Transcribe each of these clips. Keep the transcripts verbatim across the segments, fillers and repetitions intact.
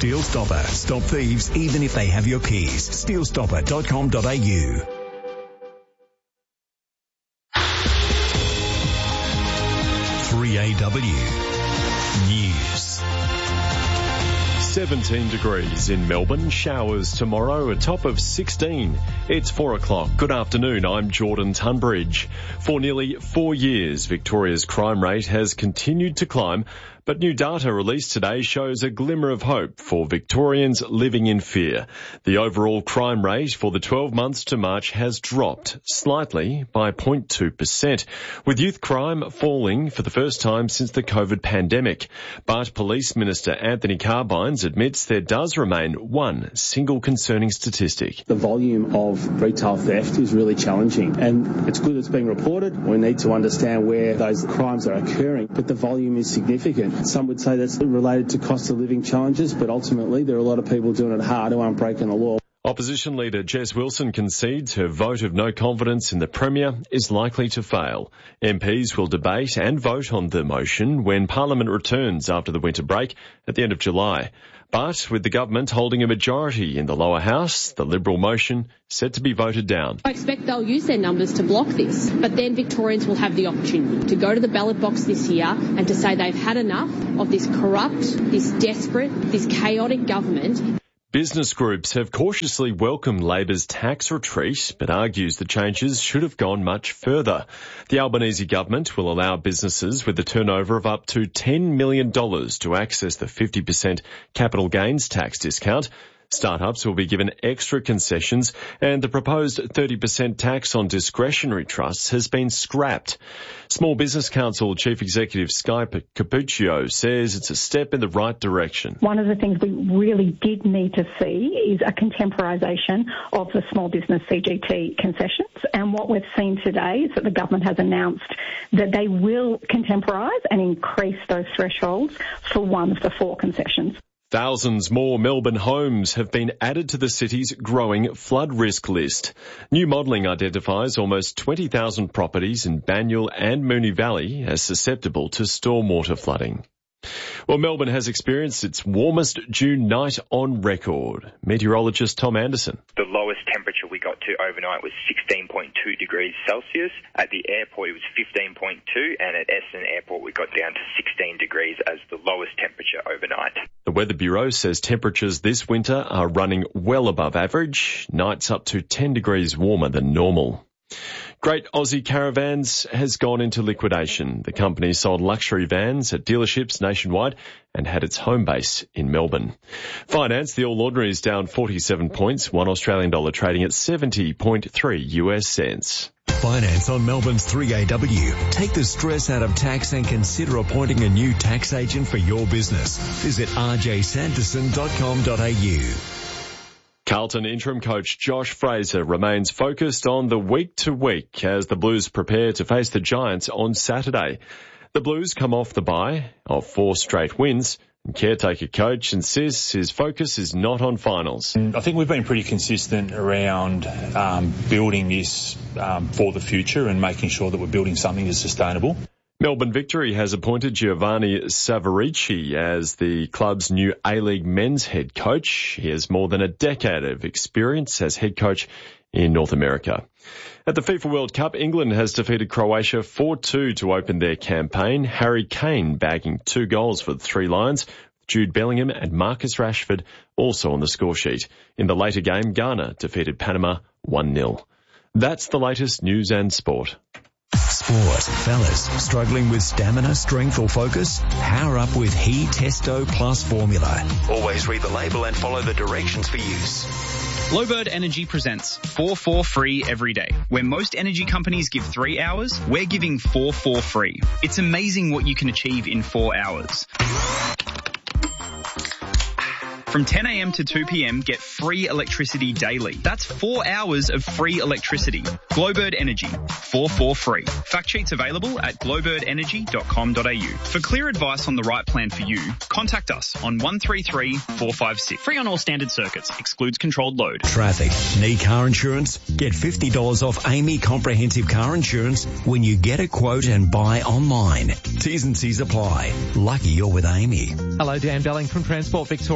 Steel Stopper. Stop thieves even if they have your keys. steel stopper dot com dot a u. three A W News. seventeen degrees in Melbourne, showers tomorrow, a top of sixteen. It's four o'clock. Good afternoon, I'm Jordan Tunbridge. For nearly four years, Victoria's crime rate has continued to climb, but new data released today shows a glimmer of hope for Victorians living in fear. The overall crime rate for the twelve months to March has dropped slightly by zero point two percent, with youth crime falling for the first time since the COVID pandemic. But Police Minister Anthony Carbines admits there does remain one single concerning statistic. The volume of retail theft is really challenging, and it's good it's being reported. We need to understand where those crimes are occurring, but the volume is significant. Some would say that's related to cost of living challenges, but ultimately there are a lot of people doing it hard who aren't breaking the law. Opposition leader Jess Wilson concedes her vote of no confidence in the Premier is likely to fail. M Ps will debate and vote on the motion when Parliament returns after the winter break at the end of July. But with the government holding a majority in the lower house, the Liberal motion set to be voted down. I expect they'll use their numbers to block this, but then Victorians will have the opportunity to go to the ballot box this year and to say they've had enough of this corrupt, this desperate, this chaotic government. Business groups have cautiously welcomed Labor's tax retreat, but argues the changes should have gone much further. The Albanese government will allow businesses with a turnover of up to ten million dollars to access the fifty percent capital gains tax discount. Startups will be given extra concessions, and the proposed thirty percent tax on discretionary trusts has been scrapped. Small Business Council Chief Executive Sky Capuccio says it's a step in the right direction. One of the things we really did need to see is a contemporisation of the small business C G T concessions, and what we've seen today is that the government has announced that they will contemporise and increase those thresholds for one of the four concessions. Thousands more Melbourne homes have been added to the city's growing flood risk list. New modelling identifies almost twenty thousand properties in Banyule and Moonee Valley as susceptible to stormwater flooding. Well, Melbourne has experienced its warmest June night on record. Meteorologist Tom Anderson. The lowest temperature we got to overnight was sixteen point two degrees Celsius. At the airport it was fifteen point two, and at Essendon Airport we got down to sixteen degrees as the lowest temperature overnight. The Weather Bureau says temperatures this winter are running well above average, nights up to ten degrees warmer than normal. Great Aussie Caravans has gone into liquidation. The company sold luxury vans at dealerships nationwide and had its home base in Melbourne. Finance, the All Ordinaries down forty-seven points, one Australian dollar trading at seventy point three U S cents. Finance on Melbourne's three A W. Take the stress out of tax and consider appointing a new tax agent for your business. Visit r j sanderson dot com dot a u. Carlton interim coach Josh Fraser remains focused on the week-to-week as the Blues prepare to face the Giants on Saturday. The Blues come off the bye of four straight wins, and caretaker coach insists his focus is not on finals. I think we've been pretty consistent around um, building this um, for the future and making sure that we're building something that's sustainable. Melbourne Victory has appointed Giovanni Savarici as the club's new A-League men's head coach. He has more than a decade of experience as head coach in North America. At the FIFA World Cup, England has defeated Croatia four two to open their campaign. Harry Kane bagging two goals for the Three Lions. Jude Bellingham and Marcus Rashford also on the score sheet. In the later game, Ghana defeated Panama one nil. That's the latest news and sport. Sport. Fellas, struggling with stamina, strength or focus? Power up with He Testo Plus Formula. Always read the label and follow the directions for use. Glowbird Energy presents four four free every day. Where most energy companies give three hours, we're giving four four free. It's amazing what you can achieve in four hours. From ten a.m. to two p.m, get free electricity daily. That's four hours of free electricity. Glowbird Energy, four four free. Fact sheets available at glowbird energy dot com dot a u. For clear advice on the right plan for you, contact us on one three three, four five six. Free on all standard circuits. Excludes controlled load. Traffic. Need car insurance? Get fifty dollars off Amy Comprehensive Car Insurance when you get a quote and buy online. T's and C's apply. Lucky you're with Amy. Hello, Dan Belling from Transport Victoria.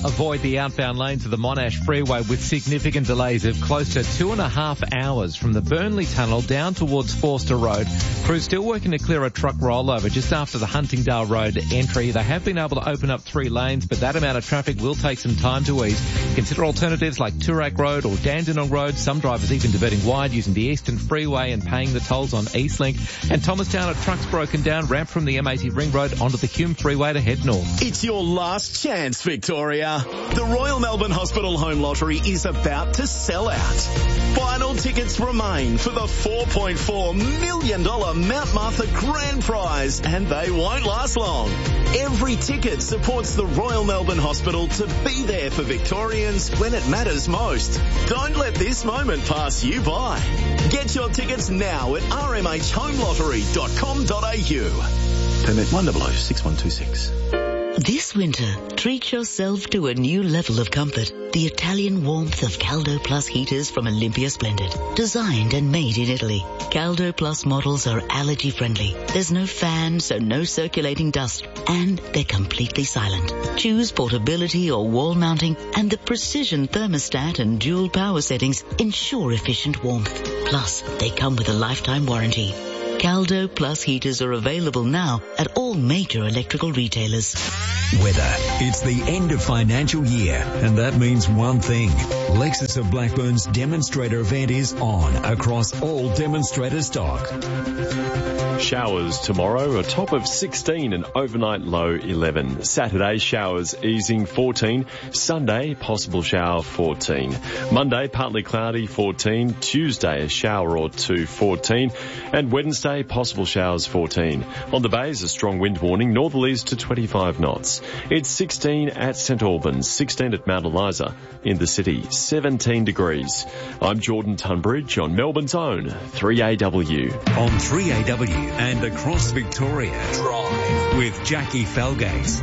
Avoid the outbound lanes of the Monash Freeway with significant delays of close to two and a half hours from the Burnley Tunnel down towards Forster Road. Crews still working to clear a truck rollover just after the Huntingdale Road entry. They have been able to open up three lanes, but that amount of traffic will take some time to ease. Consider alternatives like Toorak Road or Dandenong Road. Some drivers even diverting wide using the Eastern Freeway and paying the tolls on Eastlink. And Thomastown, a truck's broken down, ramp from the M eighty Ring Road onto the Hume Freeway to head north. It's your last chance, Victoria. The Royal Melbourne Hospital Home Lottery is about to sell out. Final tickets remain for the four point four million dollars Mount Martha Grand Prize, and they won't last long. Every ticket supports the Royal Melbourne Hospital to be there for Victorians when it matters most. Don't let this moment pass you by. Get your tickets now at r m h home lottery dot com dot a u. Permit one zero zero six one two six. This winter, treat yourself to a new level of comfort. The Italian warmth of Caldo Plus heaters from Olympia Splendid. Designed and made in Italy. Caldo Plus models are allergy friendly. There's no fan, so no circulating dust. And they're completely silent. Choose portability or wall mounting, and the precision thermostat and dual power settings ensure efficient warmth. Plus, they come with a lifetime warranty. Caldo Plus heaters are available now at all major electrical retailers. Weather. It's the end of financial year, and that means one thing. Lexus of Blackburn's demonstrator event is on across all demonstrator stock. Showers tomorrow, a top of sixteen and overnight low eleven. Saturday, showers easing fourteen. Sunday, possible shower fourteen. Monday, partly cloudy fourteen. Tuesday, a shower or two fourteen. And Wednesday, possible showers fourteen. On the Bays, a strong wind warning, northerlies to twenty-five knots. It's sixteen at St Albans, sixteen at Mount Eliza. In the city, seventeen degrees. I'm Jordan Tunbridge on Melbourne's own three A W. On three A W and across Victoria, Drive with Jackie Felgate.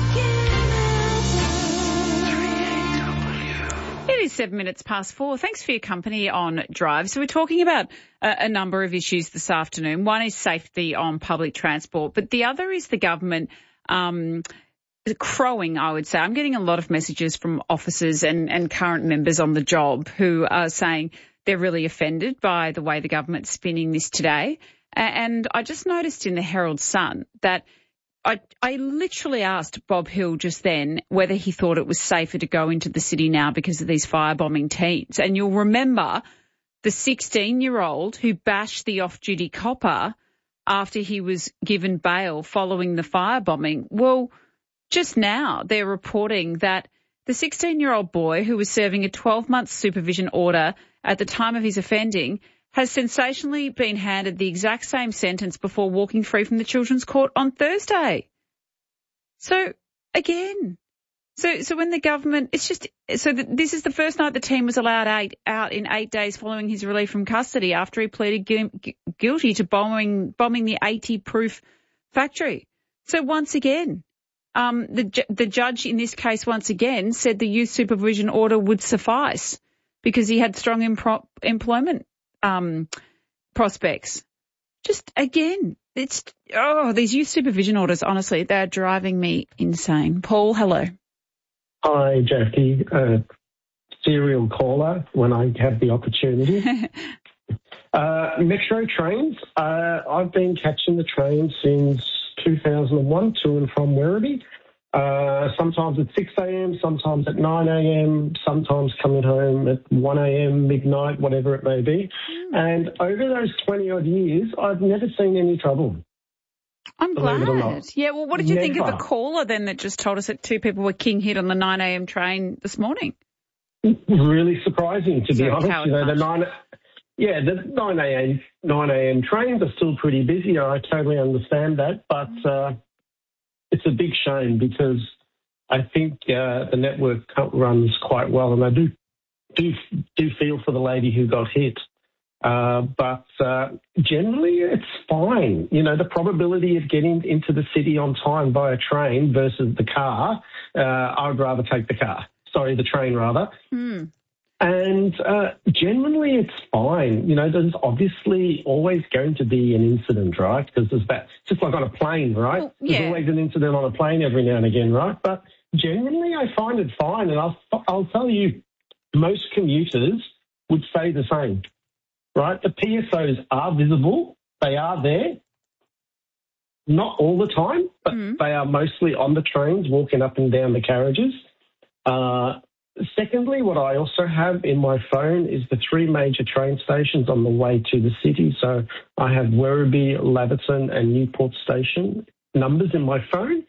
It is seven minutes past four. Thanks for your company on Drive. So we're talking about a, a number of issues this afternoon. One is safety on public transport, but the other is the government um, crowing, I would say. I'm getting a lot of messages from officers and, and current members on the job who are saying they're really offended by the way the government's spinning this today. And I just noticed in the Herald Sun that I, I literally asked Bob Hill just then whether he thought it was safer to go into the city now because of these firebombing teens. And you'll remember the sixteen-year-old who bashed the off-duty copper after he was given bail following the firebombing. Well, just now they're reporting that the sixteen-year-old boy who was serving a twelve-month supervision order at the time of his offending has sensationally been handed the exact same sentence before walking free from the Children's Court on Thursday. So, again, so so when the government, it's just, so the, this is the first night the team was allowed eight, out in eight days following his release from custody after he pleaded gu- guilty to bombing, bombing the eighty-proof factory. So once again, um, the the judge in this case once again said the youth supervision order would suffice because he had strong impro- employment Um, prospects. Just again, it's, oh, these youth supervision orders, honestly, they're driving me insane. Paul, hello. Hi, Jackie. Uh, serial caller when I have the opportunity. uh, Metro trains. Uh, I've been catching the train since two thousand one to and from Werribee. Uh, sometimes at six a.m., sometimes at nine a.m., sometimes coming home at one a.m., midnight, whatever it may be. Mm. And over those twenty-odd years, I've never seen any trouble. I'm glad. Yeah, well, what did you never. think of the caller then that just told us that two people were king hit on the nine a.m. train this morning? Really surprising, to so be honest. You know, the nine, yeah, the nine a.m. nine a.m. trains are still pretty busy. I totally understand that, but uh, it's a big shame because I think uh, the network runs quite well, and I do do do feel for the lady who got hit. Uh, but uh, generally, it's fine. You know, the probability of getting into the city on time by a train versus the car, uh, I would rather take the car. Sorry, the train rather. Mm. And uh, generally, it's fine. You know, there's obviously always going to be an incident, right? Because there's that, just like on a plane, right? Well, yeah. There's always an incident on a plane every now and again, right? But genuinely, I find it fine. And I'll, I'll tell you, most commuters would say the same, right? The P S Os are visible. They are there. Not all the time, but mm. they are mostly on the trains, walking up and down the carriages. Uh, secondly, what I also have in my phone is the three major train stations on the way to the city. So I have Werribee, Laverton and Newport Station numbers in my phone.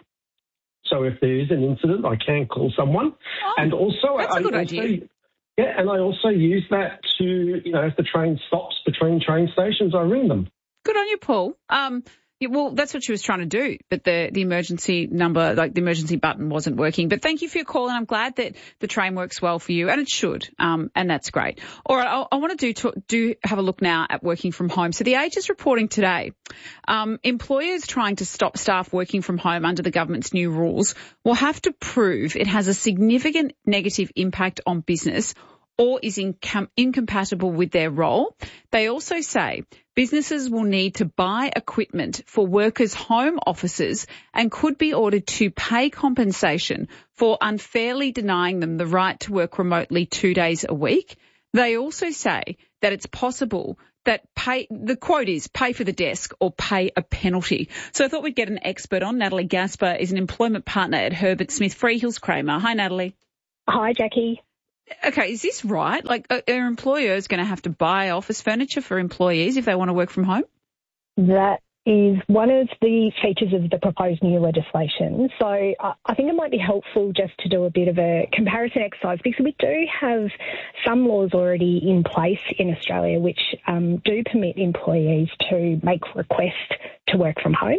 So if there is an incident, I can call someone. Oh, and also, that's I a good also, idea. Yeah, and I also use that to, you know, if the train stops between train stations, I ring them. Good on you, Paul. Um, yeah, well, that's what she was trying to do, but the, the emergency number, like the emergency button wasn't working. But thank you for your call, and I'm glad that the train works well for you, and it should, um, and that's great. All right, I, I want to do, do have a look now at working from home. So the Age is reporting today, um, employers trying to stop staff working from home under the government's new rules will have to prove it has a significant negative impact on business or is incom- incompatible with their role. They also say businesses will need to buy equipment for workers' home offices and could be ordered to pay compensation for unfairly denying them the right to work remotely two days a week. They also say that it's possible that pay, the quote is pay for the desk or pay a penalty. So I thought we'd get an expert on. Natalie Gasper is an employment partner at Herbert Smith Freehills Kramer. Hi, Natalie. Hi, Jackie. Okay, is this right? Like, are employers going to have to buy office furniture for employees if they want to work from home? That is one of the features of the proposed new legislation. So I think it might be helpful just to do a bit of a comparison exercise, because we do have some laws already in place in Australia which um, do permit employees to make requests to work from home.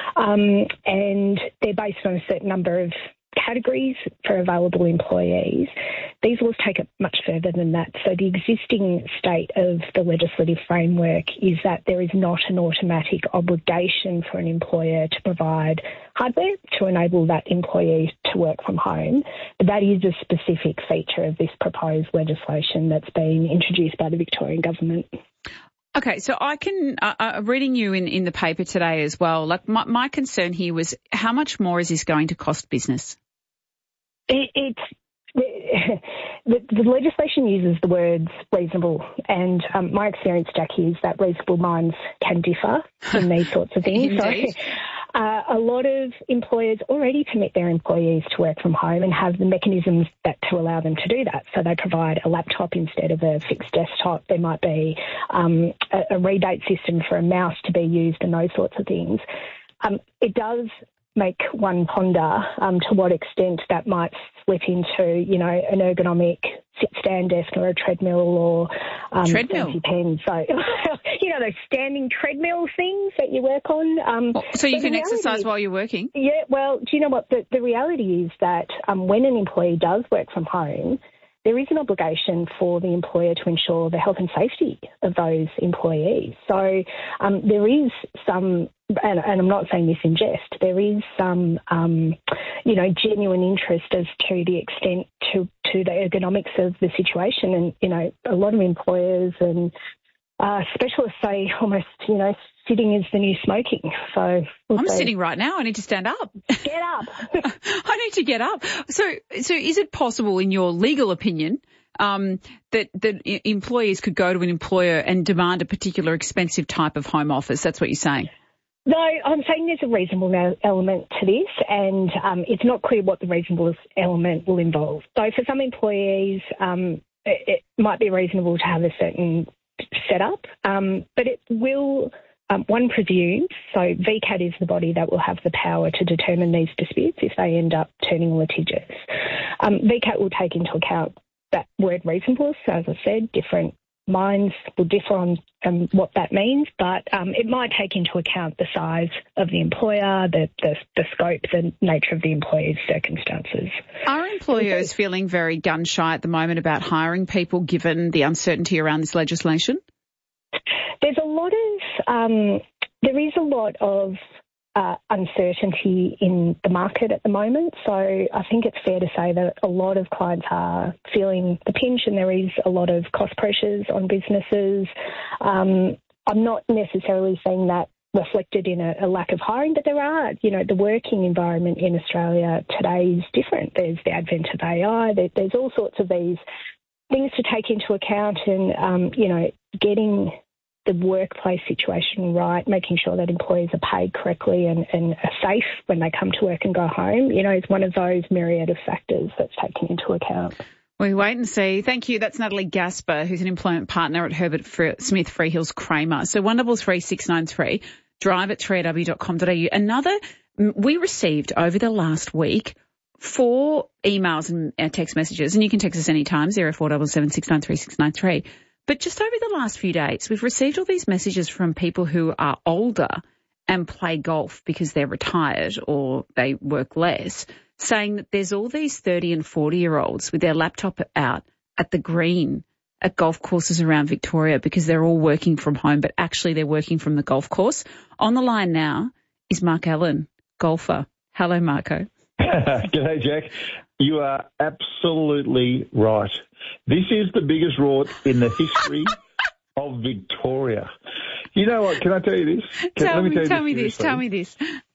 Um, and they're based on a certain number of categories for available employees. These laws take it much further than that. So the existing state of the legislative framework is that there is not an automatic obligation for an employer to provide hardware to enable that employee to work from home. But that is a specific feature of this proposed legislation that's been introduced by the Victorian government. Okay, so I can, uh, uh, reading you in, in the paper today as well, like my, my concern here was how much more is this going to cost business? It, it's, the, the legislation uses the words reasonable, and um, my experience, Jackie, is that reasonable minds can differ in these sorts of things. So uh, a lot of employers already permit their employees to work from home and have the mechanisms that to allow them to do that. So they provide a laptop instead of a fixed desktop. There might be um, a, a rebate system for a mouse to be used and those sorts of things. Um, it does make one ponder um, to what extent that might slip into, you know, an ergonomic sit-stand desk or a treadmill or um, treadmill. fancy pen. So, you know, those standing treadmill things that you work on. Um, so you can exercise is, while you're working? Yeah, well, do you know what? The, the reality is that um, when an employee does work from home, there is an obligation for the employer to ensure the health and safety of those employees. So um, there is some, and, and I'm not saying this in jest, there is some, um, you know, genuine interest as to the extent to, to the ergonomics of the situation. And, you know, a lot of employers and uh, specialists say almost, you know, sitting is the new smoking. So we'll I'm say, sitting right now. I need to stand up. Get up. I need to get up. So, so is it possible, in your legal opinion, um, that that employees could go to an employer and demand a particular expensive type of home office? That's what you're saying. No, I'm saying there's a reasonable element to this, and um, it's not clear what the reasonable element will involve. So for some employees, um, it, it might be reasonable to have a certain setup, um, but it will. Um, one presumes, so V CAT is the body that will have the power to determine these disputes if they end up turning litigious. Um, V CAT will take into account that word reasonable. So as I said, different minds will differ on um, what that means, but um, it might take into account the size of the employer, the, the, the scope, the nature of the employer's circumstances. Are employers feeling very gun-shy at the moment about hiring people given the uncertainty around this legislation? There's a lot of, um, there is a lot of uh, uncertainty in the market at the moment. So I think it's fair to say that a lot of clients are feeling the pinch, and there is a lot of cost pressures on businesses. Um, I'm not necessarily seeing that reflected in a, a lack of hiring, but there are, you know, the working environment in Australia today is different. There's the advent of A I, there, there's all sorts of these things to take into account and, um, you know, getting the workplace situation right, making sure that employees are paid correctly and, and are safe when they come to work and go home, you know, is one of those myriad of factors that's taken into account. We wait and see. Thank you. That's Natalie Gasper, who's an employment partner at Herbert Fre- Smith Freehills Kramer. So one double three six nine three, drive at three a w dot com dot a u. Another, we received over the last week four emails and uh, text messages, and you can text us anytime, zero four seven seven six nine three six nine three. But just over the last few days, we've received all these messages from people who are older and play golf because they're retired or they work less, saying that there's all these thirty and forty-year-olds with their laptop out at the green at golf courses around Victoria because they're all working from home, but actually they're working from the golf course. On the line now is Mark Allen, golfer. Hello, Marco. G'day, Jack. You are absolutely right. This is the biggest rort in the history of Victoria. You know what? Can I tell you this? Can, tell let me, me, tell you tell this me this. Tell me this.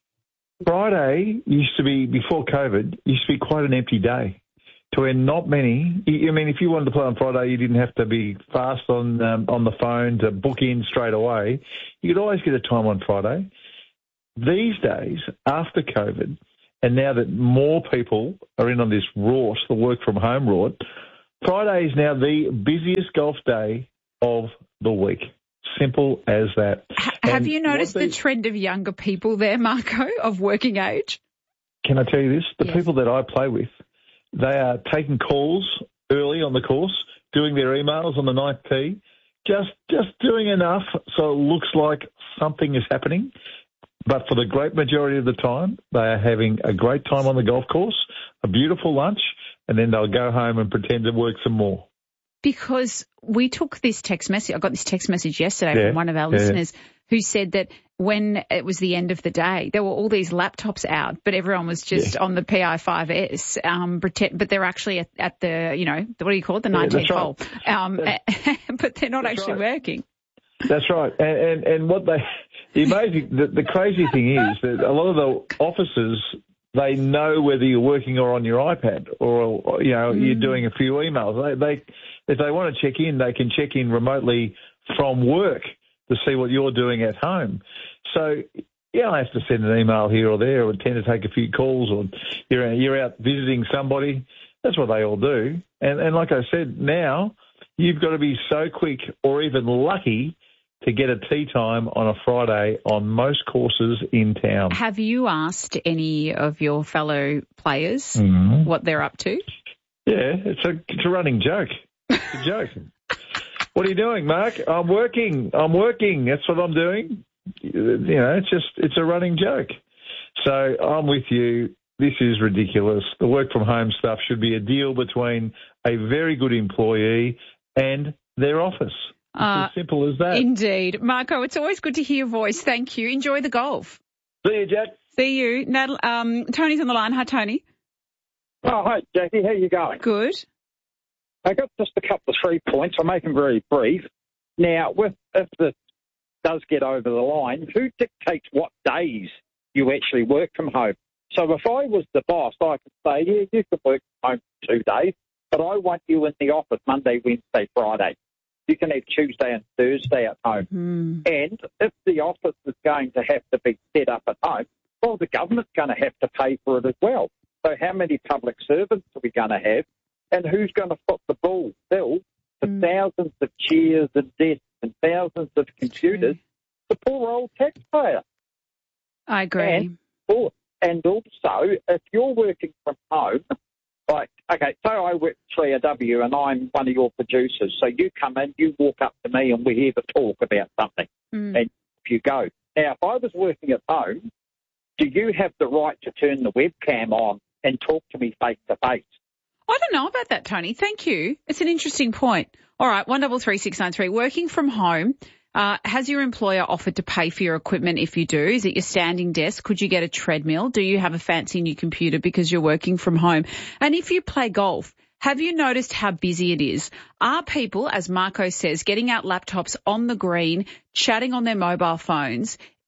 Friday used to be, before COVID, used to be quite an empty day. To where not many, I mean, if you wanted to play on Friday, you didn't have to be fast on um, on the phone to book in straight away. You could always get a time on Friday. These days, after COVID, and now that more people are in on this rort, the work from home rort, Friday is now the busiest golf day of the week. Simple as that. H- have and you noticed the trend of younger people there, Marco, of working age? Can I tell you this? The yes. people that I play with, they are taking calls early on the course, doing their emails on the ninth tee, just just doing enough so it looks like something is happening. But for the great majority of the time, they are having a great time on the golf course, a beautiful lunch, and then they'll go home and pretend to work some more. Because we took this text message, I got this text message yesterday yeah, from one of our yeah. listeners who said that when it was the end of the day, there were all these laptops out, but everyone was just yeah. on the P I five S, um, pretend, but they're actually at, at the, you know, what do you call it, the nineteenth yeah, hole, right. um, but they're not that's actually right. working. That's right. And, and, and what they, the amazing, the, the crazy thing is that a lot of the offices, they know whether you're working or on your iPad or, or you know, mm. you're doing a few emails. They, they, if they want to check in, they can check in remotely from work to see what you're doing at home. So, yeah, I have to send an email here or there or tend to take a few calls or you're, you're out visiting somebody. That's what they all do. And, and like I said, now you've got to be so quick or even lucky to get a tee time on a Friday on most courses in town. Have you asked any of your fellow players mm-hmm. what they're up to? Yeah, it's a, it's a running joke. It's a joke. What are you doing, Mark? I'm working. I'm working. That's what I'm doing. You know, it's just, it's a running joke. So I'm with you. This is ridiculous. The work from home stuff should be a deal between a very good employee and their office. It's uh, as simple as that. Indeed. Marco, it's always good to hear your voice. Thank you. Enjoy the golf. See you, Jack. See you. Nat- um, Tony's on the line. Hi, Tony. Oh, hi, Jackie. How you going? Good. I got just a couple of three points. I'll make them very brief. Now, with, if this does get over the line, who dictates what days you actually work from home? So if I was the boss, I could say, yeah, you can work from home for two days, but I want you in the office Monday, Wednesday, Friday. You can have Tuesday and Thursday at home. Mm. And if the office is going to have to be set up at home, well, the government's going to have to pay for it as well. So how many public servants are we going to have? And who's going to foot the bill, bill for mm. thousands of chairs and desks and thousands of computers? The poor old taxpayer. I agree. And, or, and also, if you're working from home, like, okay, so I work for three A W and I'm one of your producers. So you come in, you walk up to me and we have a talk about something. Mm. And you go. Now, if I was working at home, do you have the right to turn the webcam on and talk to me face to face? I don't know about that, Tony. Thank you. It's an interesting point. All right, one double three six nine three. Working from home, uh, has your employer offered to pay for your equipment if you do? Is it your standing desk? Could you get a treadmill? Do you have a fancy new computer because you're working from home? And if you play golf, have you noticed how busy it is? Are people, as Marco says, getting out laptops on the green, chatting on their mobile phones?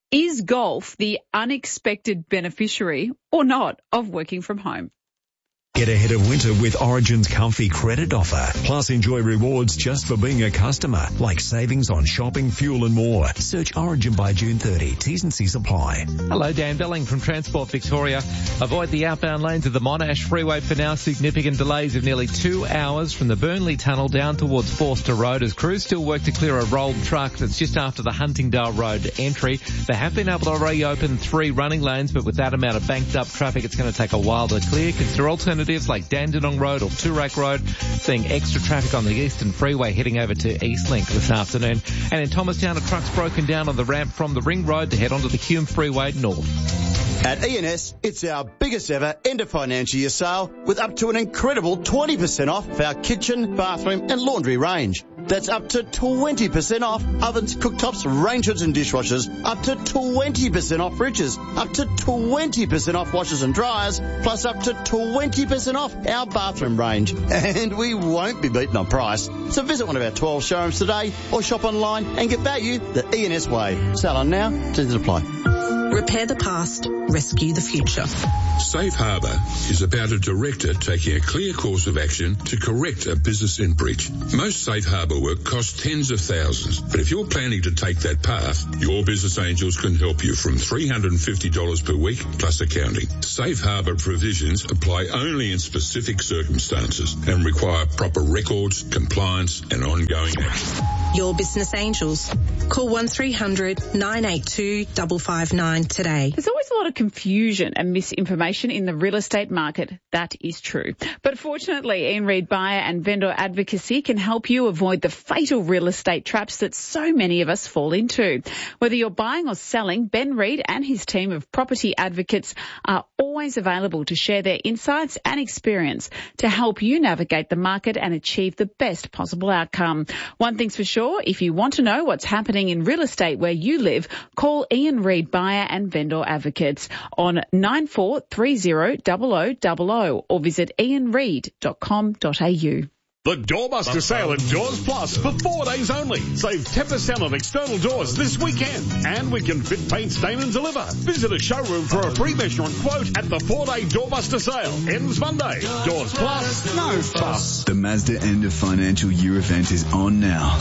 Is golf the unexpected beneficiary or not of working from home? Get ahead of winter with Origin's comfy credit offer. Plus enjoy rewards just for being a customer, like savings on shopping, fuel and more. Search Origin by June thirtieth. T's and C's apply. Hello, Dan Belling from Transport Victoria. Avoid the outbound lanes of the Monash Freeway for now. Significant delays of nearly two hours from the Burnley Tunnel down towards Forster Road as crews still work to clear a rolled truck that's just after the Huntingdale Road entry. They have been able to reopen three running lanes, but with that amount of banked up traffic, it's going to take a while to clear. Consider alternatives like Dandenong Road or Toorak Road, seeing extra traffic on the Eastern Freeway heading over to Eastlink this afternoon. And in Thomastown, a truck's broken down on the ramp from the Ring Road to head onto the Hume Freeway north. At E and S, it's our biggest ever end of financial year sale with up to an incredible twenty percent off our kitchen, bathroom and laundry range. That's up to twenty percent off ovens, cooktops, range hoods and dishwashers, up to twenty percent off fridges, up to twenty percent off washers and dryers, plus up to twenty percent off our bathroom range. And we won't be beaten on price. So visit one of our twelve showrooms today or shop online and get value the E and S way. Sale on now, terms apply. Repair the past, rescue the future. Safe Harbour is about a director taking a clear course of action to correct a business in breach. Most Safe Harbour work costs tens of thousands, but if you're planning to take that path, your business angels can help you from three hundred fifty dollars per week plus accounting. Safe Harbour provisions apply only in specific circumstances and require proper records, compliance and ongoing action. Your business angels. Call one three hundred nine eight two five five nine today. There's always a lot of confusion and misinformation in the real estate market. That is true. But fortunately, Ian Reid Buyer and Vendor Advocacy can help you avoid the fatal real estate traps that so many of us fall into. Whether you're buying or selling, Ben Reid and his team of property advocates are always available to share their insights and experience to help you navigate the market and achieve the best possible outcome. One thing's for sure, if you want to know what's happening in real estate where you live, call Ian Reid Buyer and Vendor Advocates on nine four three zero zero zero zero zero or visit ian reid dot com dot a u. The Doorbuster sale at Doors Plus for four days only. Save ten percent on external doors this weekend. And we can fit, paint, stain and deliver. Visit a showroom for a free measurement quote at the four-day Doorbuster sale. Ends Monday. Doors Plus, no fuss. The Mazda end of financial year event is on now.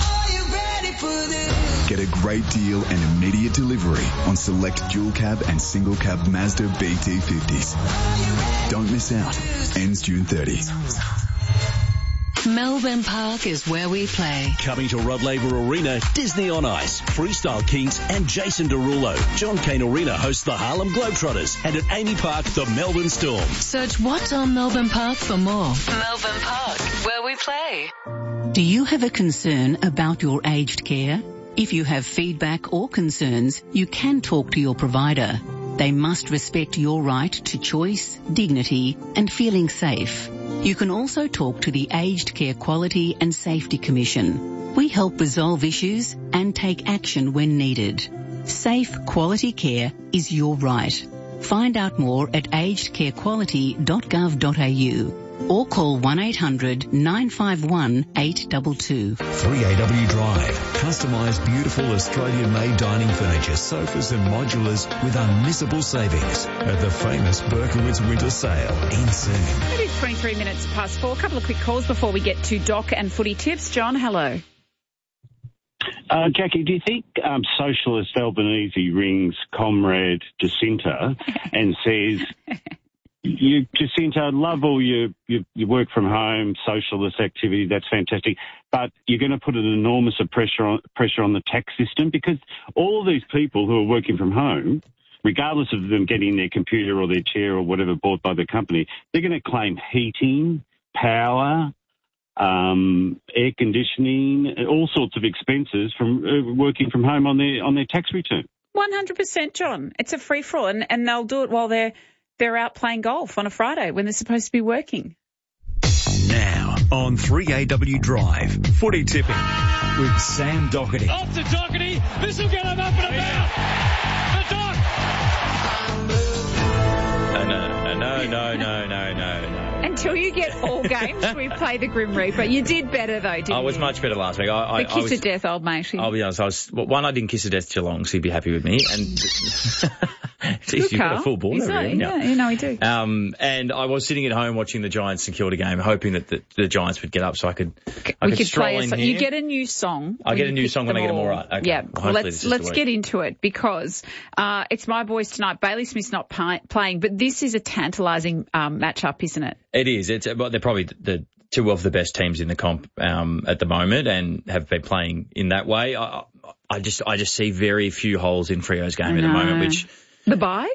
Get a great deal and immediate delivery on select dual cab and single cab Mazda B T fifties. Don't miss out. Ends June thirtieth. Melbourne Park is where we play. Coming to Rod Laver Arena, Disney on Ice, Freestyle Kings and Jason Derulo. John Cain Arena hosts the Harlem Globetrotters and at Amy Park, the Melbourne Storm. Search What's on Melbourne Park for more. Melbourne Park, where we play. Do you have a concern about your aged care? If you have feedback or concerns, you can talk to your provider. They must respect your right to choice, dignity and feeling safe. You can also talk to the Aged Care Quality and Safety Commission. We help resolve issues and take action when needed. Safe, quality care is your right. Find out more at aged care quality dot gov dot a u or call one eight hundred nine five one eight two two. three A W Drive. Customised beautiful Australian-made dining furniture, sofas and modulars with unmissable savings at the famous Berkowitz Winter Sale in soon. Maybe twenty-three minutes past four. A couple of quick calls before we get to doc and footy tips. John, hello. Uh, Jackie, do you think um, Socialist Albanese rings Comrade Jacinta and says, you, Jacinta, love all your, your, your work from home, socialist activity, that's fantastic, but you're going to put an enormous pressure on, pressure on the tax system because all of these people who are working from home, regardless of them getting their computer or their chair or whatever bought by the company, they're going to claim heating, power, Um, air conditioning, all sorts of expenses from uh, working from home on their on their tax return. one hundred percent, John. It's a free for all, and, and they'll do it while they're they're out playing golf on a Friday when they're supposed to be working. Now on three A W Drive, footy tipping with Sam Doherty. Off to Doherty. This will get him up and about. The Doc. No, no, no, no, no, no, no. And until you get all games, we play the Grim Reaper. You did better, though, didn't you? I was much better last week. I, I, the kiss I was, of death, old mate. I'll be honest, I was, well, one, I didn't kiss of death Geelong, so he'd be happy with me. And Jeez, you've got a full board over here. Yeah, you know we do. Um, and I was sitting at home watching the Giants St Kilda game, hoping that the, the Giants would get up so I could, I we could, could stroll play a in song. here. You get a new song. I get a new pick song when I get them all right. Okay. Yeah, Hopefully let's this is let's the week. get into it because uh, it's my boys tonight. Bailey Smith's not pi- playing, but this is a tantalising um, matchup, isn't it? It is. It's well, they're probably the two of the best teams in the comp um, at the moment, and have been playing in that way. I, I just I just see very few holes in Freo's game at the moment, which. The bye?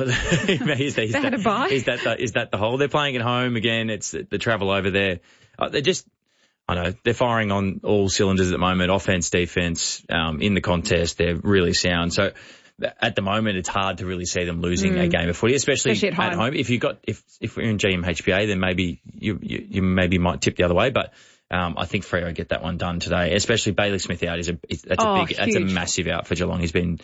is, they is, had that, a bye? is that the, is that the hole? They're playing at home again. It's the, the travel over there. Uh, they're just, I know, they're firing on all cylinders at the moment. Offense, defense, um, in the contest, they're really sound. So at the moment, it's hard to really see them losing Mm. a game of footy, especially, Especially at home. If you got, if if we're in G M H B A, then maybe you you, you maybe might tip the other way, but. Um, I think Freo get that one done today, especially Bailey Smith out is a is, that's Oh, a big that's a huge. massive out for Geelong. He's been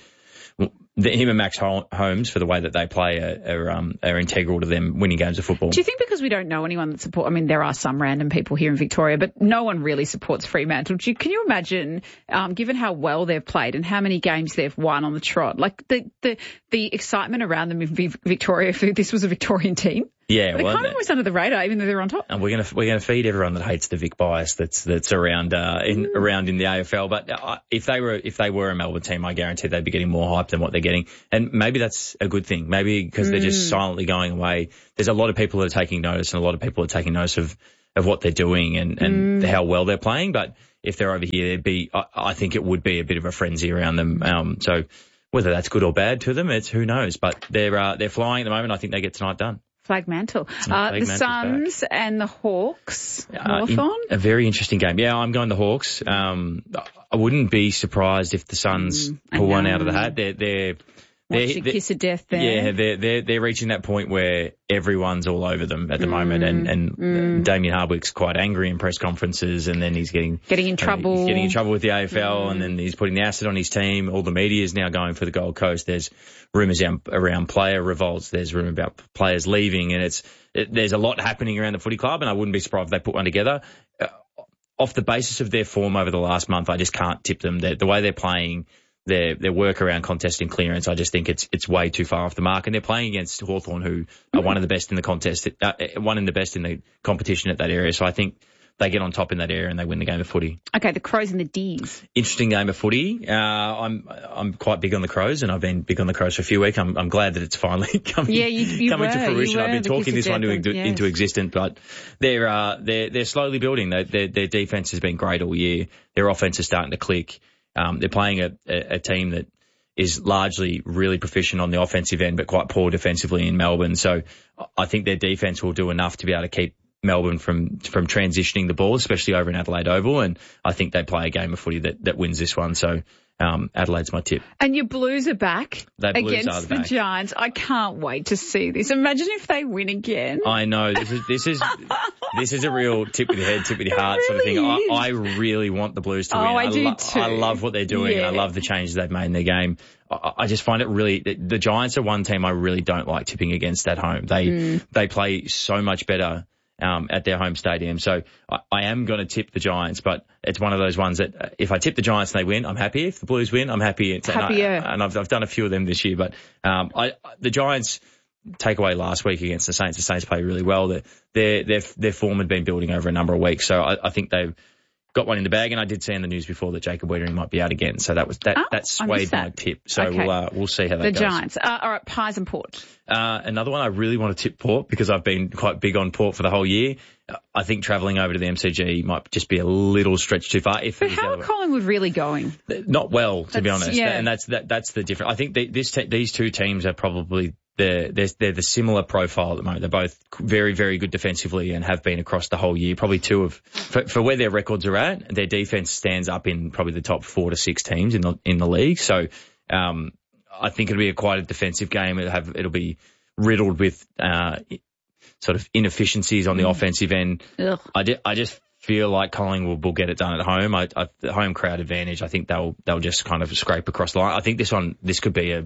the, him and Max Hol- Holmes for the way that they play are are, um, are integral to them winning games of football. Do you think because we don't know anyone that support? I mean, there are some random people here in Victoria, but no one really supports Fremantle. Do you, can you imagine, um, given how well they've played and how many games they've won on the trot, like the the, the excitement around them in v- Victoria if this was a Victorian team? Yeah, They well, kind of always under the radar, even though they're on top. and we're gonna we're gonna feed everyone that hates the Vic bias that's that's around uh, in Mm. around in the A F L. But uh, if they were if they were a Melbourne team, I guarantee they'd be getting more hype than what they're getting. And maybe that's a good thing. Maybe because they're just Mm. silently going away. There's a lot of people that are taking notice, and a lot of people are taking notice of of what they're doing and and Mm. how well they're playing. But if they're over here, there'd be I, I think it would be a bit of a frenzy around them. Um, so whether that's good or bad to them, it's who knows. But they're uh, they're flying at the moment. I think they get tonight done. Flag mantle. Yeah, Uh, Flag the Mantle's Suns and the Hawks. Uh, in- Hawthorn? a very interesting game. Yeah, I'm going the Hawks. Um, I wouldn't be surprised if the Suns Mm, I pull one know. out of the hat. They're, they're, Watch they're, the they're- kiss of death there. yeah, they're, they're, they're reaching that point where everyone's all over them at the Mm, moment. And, and mm. Damien Hardwick's quite angry in press conferences, and then he's getting, Getting in trouble. he's getting in trouble with the A F L, Mm. and then he's putting the acid on his team. All the media is now going for the Gold Coast. There's rumours around, around player revolts. There's rumour about players leaving, and it's, it, there's a lot happening around the footy club, and I wouldn't be surprised if they put one together. Uh, off the basis of their form over the last month, I just can't tip them. They're, the way they're playing, their their work around contesting clearance, I just think it's it's way too far off the mark. And they're playing against Hawthorn, who are one of the best in the contest, uh, one of the best in the competition at that area. So I think they get on top in that area and they win the game of footy. Okay, the Crows and the D's. Interesting game of footy. Uh, I'm I'm quite big on the Crows, and I've been big on the Crows for a few weeks. I'm I'm glad that it's finally coming Yeah, you, you coming were, to fruition. You were, I've been the talking kiss this of one death into, and- yes. into existence, but they're uh, they're they're slowly building. They, their their defense has been great all year. Their offense is starting to click. Um, they're playing a, a, a team that is largely really proficient on the offensive end, but quite poor defensively in Melbourne. So I think their defense will do enough to be able to keep Melbourne from from transitioning the ball, especially over in Adelaide Oval. And I think they play a game of footy that, that wins this one. So um, Adelaide's my tip. And your Blues are back The Blues against are the back. Giants. I can't wait to see this. Imagine if they win again. I know this is this is this is a real tip with your head, tip with your heart sort of thing. really I, I really want the Blues to Oh, win. I do lo- too. I love what they're doing. And I Yeah. love the changes they've made in their game. I, I just find it really the, the Giants are one team I really don't like tipping against at home. They Mm. they play so much better. Um, at their home stadium. So I, I am going to tip the Giants, but it's one of those ones that uh, if I tip the Giants and they win, I'm happy. If the Blues win, I'm happy. It's, and I- Happier. And, I've, I've done a few of them this year, but um, I, the Giants takeaway last week against the Saints, the Saints played really well. Their, their, their, their form had been building over a number of weeks. So I, I think they've got one in the bag, and I did see in the news before that Jacob Weitering might be out again. So that was that, Oh, that I swayed missed my that. tip. So Okay. we'll, uh, we'll see how that The goes. Giants. Uh, all right, Pies and Port. Uh, another one I really want to tip Port because I've been quite big on Port for the whole year. Uh, I think travelling over to the M C G might just be a little stretch too far. If it But was how the are other way. Collingwood really going? Not well, to be That's- honest. yeah. And that's that, that's the difference. I think they, this te- these two teams are probably the they're, they're the similar profile at the moment. They're both very, very good defensively and have been across the whole year. Probably two of for, for where their records are at. Their defense stands up in probably the top four to six teams in the in the league. So um, I think it'll be a quite a defensive game. It'll have it'll be riddled with uh, sort of inefficiencies on the offensive end. Ugh. I, di- I just feel like Collingwood will get it done at home. I, I, the home crowd advantage, I think they'll they'll just kind of scrape across the line. I think this one, this could be a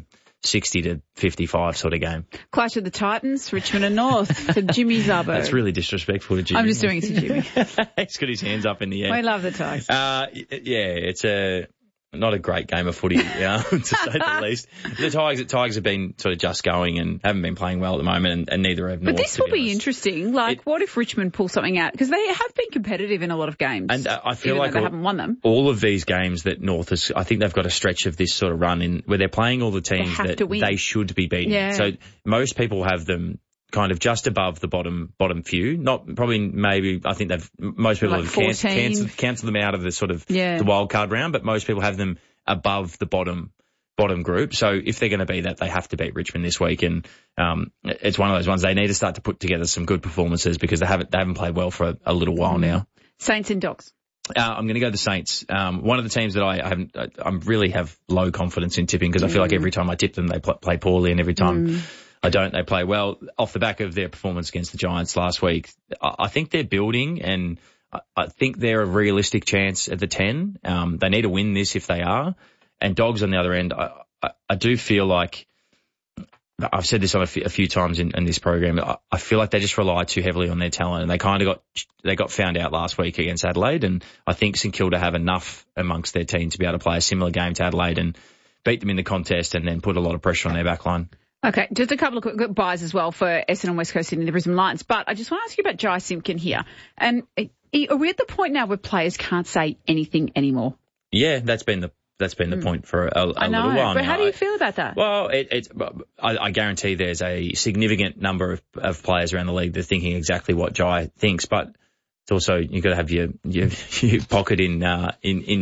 sixty to fifty-five sort of game. Clash of the Titans, Richmond and North for Jimmy Zabo. That's really disrespectful to Jimmy. I'm just doing it to Jimmy. He's got his hands up in the air. We love the Tigers. Uh, yeah, it's a not a great game of footy, yeah, to say the least. The Tigers, the Tigers have been sort of just going and haven't been playing well at the moment, and, and neither have North. But this will be, be interesting. Like, it, what if Richmond pull something out? Because they have been competitive in a lot of games, and uh, I feel even like though they all, haven't won them. All of these games that North has, I think they've got a stretch of this sort of run in where they're playing all the teams they that they should be beating. Yeah. So most people have them kind of just above the bottom bottom few. Not probably maybe I think they've most people like have cancelled, cancelled, cancelled them out of the sort of yeah. the wild card round, but most people have them above the bottom bottom group. So if they're going to be that, they have to beat Richmond this week, and um, it's one of those ones they need to start to put together some good performances because they haven't they haven't played well for a, a little while now. Saints and Dogs. Uh, I'm going to go the Saints. Um, one of the teams that I, I haven't, I, I really have low confidence in tipping because I feel Mm. like every time I tip them, they pl- play poorly, and every time Mm. I don't, they play well. Off the back of their performance against the Giants last week, I, I think they're building, and I, I think they're a realistic chance at the ten. Um, they need to win this if they are. And Dogs on the other end, I, I, I do feel like, I've said this on a, f- a few times in, in this program, I, I feel like they just rely too heavily on their talent, and they kind of got, they got found out last week against Adelaide, and I think St Kilda have enough amongst their team to be able to play a similar game to Adelaide and beat them in the contest and then put a lot of pressure on their back line. Okay, just a couple of quick buys as well for Essendon, West Coast Sydney, the Brisbane Lions. But I just want to ask you about Jai Simpkin here. And are we at the point now where players can't say anything anymore? Yeah, that's been the That's been the point for a, a I know, little while but now. how do you feel about that? Well, it, it's, I, I guarantee there's a significant number of, of players around the league that are thinking exactly what Jai thinks, but it's also, you've got to have your, your, your pocket in, uh, in, in